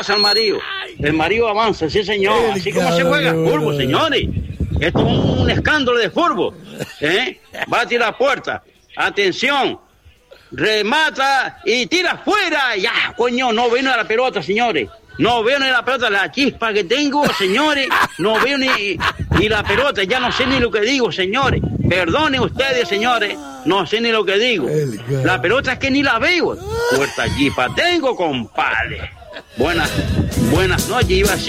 al marido. El marido avanza, sí señor. Así como se juega fútbol, señores. Esto es un escándalo de fútbol. Va a tirar puerta. Atención. Remata y tira fuera. Ya, coño, no veo la pelota, señores. No veo ni la pelota, la chispa que tengo, señores. No veo ni la pelota, ya no sé ni lo que digo, señores. Perdonen ustedes, señores. No sé ni lo que digo. La pelota es que ni la veo. Puerta chispa tengo, compadre. Buenas noches, iba así.